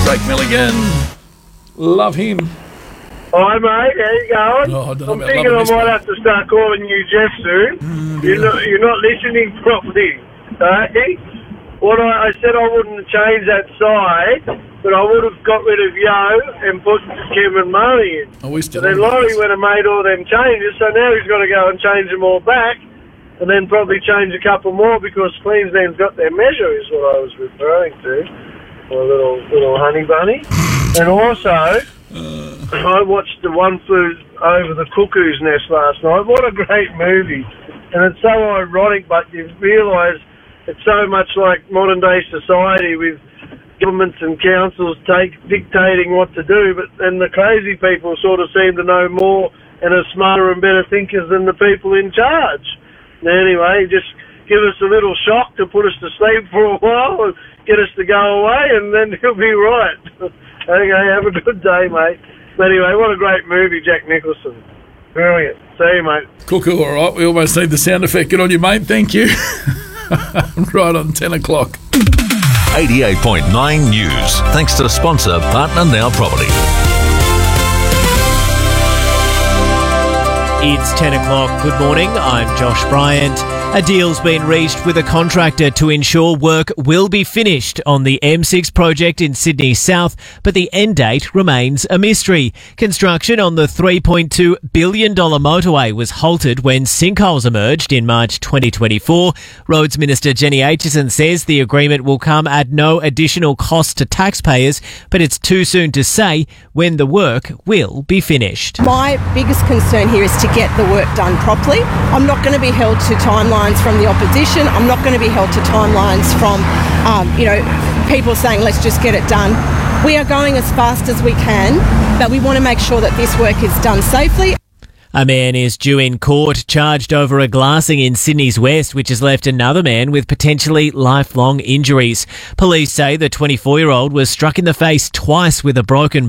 Drake Milligan. Love him. Hi, mate. How you going? Oh, I don't know I'm about thinking I loving this, might mate. have to start calling you Jeff soon. You're not listening properly. Okay? I said I wouldn't change that side, but I would have got rid of Yo and put Kevin Murray in. Oh, we still But then on Laurie this. went and made all them changes, so now he's got to go and change them all back, and then probably change a couple more because Queensland's got their measure, is what I was referring to. My little honey bunny. And also, I watched the One Flew Over the Cuckoo's Nest last night. What a great movie. And it's so ironic, but you realise it's so much like modern-day society with governments and councils dictating what to do, but then the crazy people sort of seem to know more and are smarter and better thinkers than the people in charge. Anyway, just give us a little shock to put us to sleep for a while and get us to go away, and then he'll be right. Okay, have a good day, mate. Anyway, what a great movie, Jack Nicholson. Brilliant. See you, mate. Cuckoo, all right. We almost need the sound effect. Good on you, mate. Thank you. Right on 10 o'clock. 88.9 News. Thanks to the sponsor, Partner Now Property. It's 10 o'clock. Good morning. I'm Josh Bryant. A deal's been reached with a contractor to ensure work will be finished on the M6 project in Sydney South, but the end date remains a mystery. Construction on the $3.2 billion motorway was halted when sinkholes emerged in March 2024. Roads Minister Jenny Aitchison says the agreement will come at no additional cost to taxpayers, but it's too soon to say when the work will be finished. My biggest concern here is to get the work done properly. I'm not going to be held to timelines from the opposition. I'm not going to be held to timelines from, people saying, let's just get it done. We are going as fast as we can, but we want to make sure that this work is done safely. A man is due in court charged over a glassing in Sydney's West, which has left another man with potentially lifelong injuries. Police say the 24-year-old was struck in the face twice with a broken